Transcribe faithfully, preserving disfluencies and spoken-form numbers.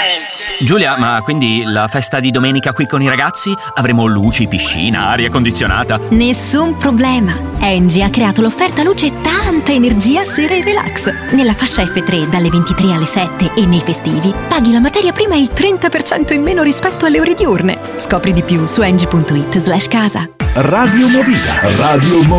Giulia, ma quindi la festa di domenica qui con i ragazzi? Avremo luci, piscina, aria condizionata? Nessun problema. Engie ha creato l'offerta luce tanta energia sera e relax. Nella fascia F tre dalle ventitré alle sette e nei festivi paghi la materia prima il trenta per cento in meno rispetto alle ore diurne. Scopri di più su engie punto it slash casa. Radio Movida. Radio Movida.